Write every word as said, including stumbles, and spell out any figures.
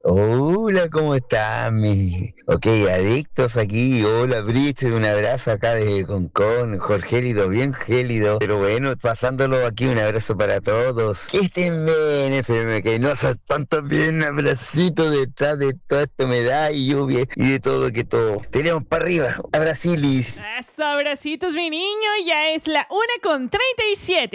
Hola, ¿cómo están mis? Ok, adictos aquí. Hola, Bridget, un abrazo acá de Concón, Jorge gélido, bien gélido. Pero bueno, pasándolo aquí, un abrazo para todos. Que estén bien, F M, que no se tanto bien, un abracito detrás de toda esta humedad y lluvia y de todo que todo. Tenemos para arriba, abracilis. Hasta abracitos, mi niño, ya es la una con treinta y siete.